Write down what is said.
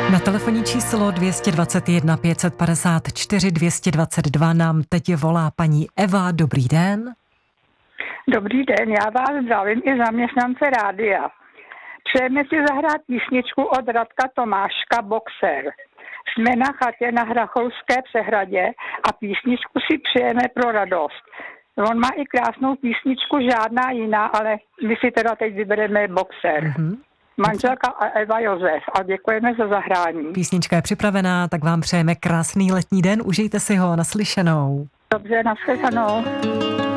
Na telefonní číslo 221 554 222 nám teď volá paní Eva. Dobrý den. Dobrý den, já vás zdravím i zaměstnance rádia. Přejeme si zahrát písničku od Radka Tomáška Boxer. Jsme na chatě na Hrachovské přehradě a písničku si přejeme pro radost. On má i krásnou písničku, žádná jiná, ale my si teda teď vybereme Boxer. Manželka a Eva Josef a děkujeme za zahrání. Písnička je připravená, tak vám přejeme krásný letní den, užijte si ho, naslyšenou. Dobře, nashledanou.